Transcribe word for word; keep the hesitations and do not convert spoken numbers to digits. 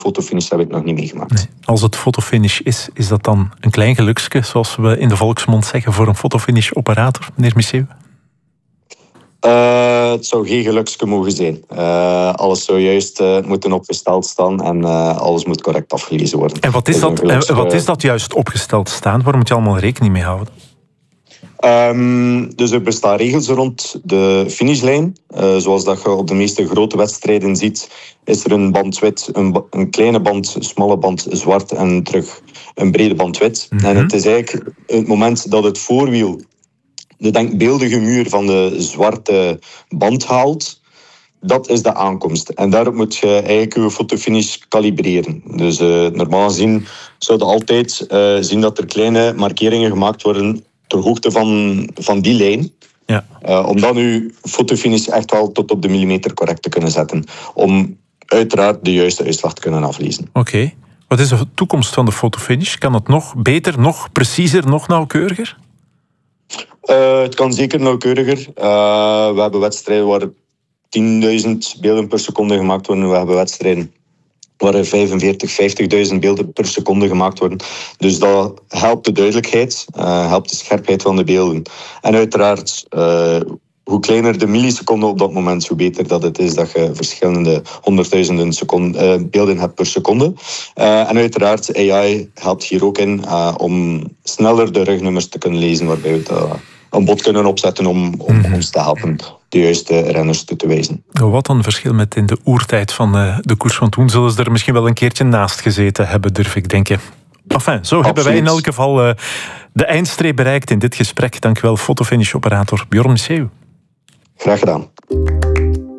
fotofinish heb ik nog niet meegemaakt. Nee. Als het fotofinish is, is dat dan een klein geluksje, zoals we in de volksmond zeggen, voor een fotofinish-operator, meneer Miceu? Uh, het zou geen geluksje mogen zijn. Uh, alles zou juist uh, moeten opgesteld staan en uh, alles moet correct afgelezen worden. En wat is, dat, geluksje... wat is dat juist opgesteld staan? Waar moet je allemaal rekening mee houden? Um, dus er bestaan regels rond de finishlijn. Uh, zoals dat je op de meeste grote wedstrijden ziet, is er een band wit, een, ba- een kleine band, een smalle band zwart en terug een brede band wit. Mm-hmm. En het is eigenlijk het moment dat het voorwiel de denkbeeldige muur van de zwarte band haalt, dat is de aankomst. En daarop moet je eigenlijk je fotofinish kalibreren. Dus uh, normaal gezien zouden altijd uh, zien dat er kleine markeringen gemaakt worden ter hoogte van, van die lijn. Ja. Uh, om dan uw fotofinish echt wel tot op de millimeter correct te kunnen zetten. Om uiteraard de juiste uitslag te kunnen aflezen. Oké. Okay. Wat is de toekomst van de fotofinish? Kan het nog beter, nog preciezer, nog nauwkeuriger? Uh, het kan zeker nauwkeuriger. Uh, we hebben wedstrijden waar tienduizend beelden per seconde gemaakt worden. We hebben wedstrijden waar er vijfenveertig, vijftigduizend beelden per seconde gemaakt worden. Dus dat helpt de duidelijkheid, uh, helpt de scherpheid van de beelden. En uiteraard, uh, hoe kleiner de milliseconde op dat moment, hoe beter dat het is dat je verschillende honderdduizenden seconden, uh, beelden hebt per seconde. Uh, en uiteraard, A I helpt hier ook in uh, om sneller de rugnummers te kunnen lezen, waarbij we uh, een bot kunnen opzetten om, om mm-hmm. ons te helpen de juiste renners te, te wijzen. Wat een verschil met in de oertijd van uh, de koers van toen. Zullen ze er misschien wel een keertje naast gezeten hebben, durf ik denken. Enfin, zo Absoluut. Hebben wij in elk geval uh, de eindstreep bereikt in dit gesprek. Dank u wel, fotofinish-operator Bjorn Miceu. Graag gedaan.